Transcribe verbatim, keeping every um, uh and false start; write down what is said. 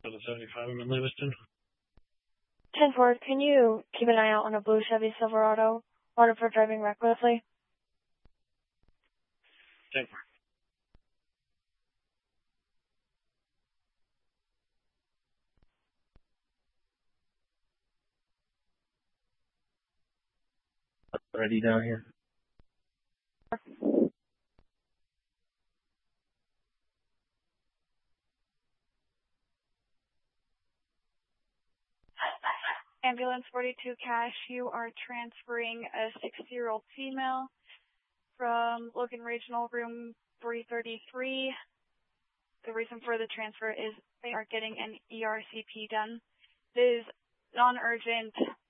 seven seventy-five, I'm in Lewiston. ten four, can you keep an eye out on a blue Chevy Silverado, wanted for driving recklessly? ten four. Ready down here. Ambulance forty-two Cash, you are transferring a sixty-year-old female from Logan Regional Room three thirty-three. The reason for the transfer is they are getting an E R C P done. It is non-urgent.